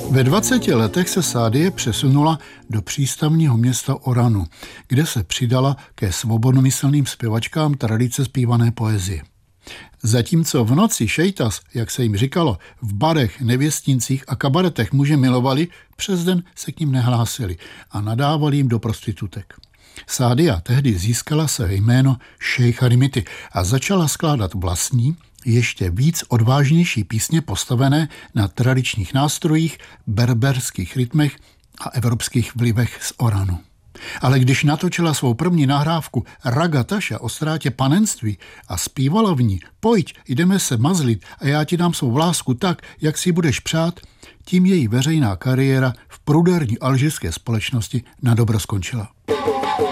Ve 20 letech se Sádia přesunula do přístavního města Oranu, kde se přidala ke svobodomyslným zpěvačkám tradice zpívané poezie. Zatímco v noci šejtas, jak se jim říkalo, v barech, nevěstincích a kabaretech muže milovali, přes den se k ním nehlásili a nadávali jim do prostitutek. Sádia tehdy získala své jméno Šejcha Rimity a začala skládat vlastní, ještě víc odvážnější písně postavené na tradičních nástrojích, berberských rytmech a evropských vlivech z Oranu. Ale když natočila svou první nahrávku Raga Taša o ztrátě panenství a zpívala v ní Pojď, jdeme se mazlit a já ti dám svou lásku tak, jak si budeš přát, tím její veřejná kariéra v prudérní alžírské společnosti nadobro skončila.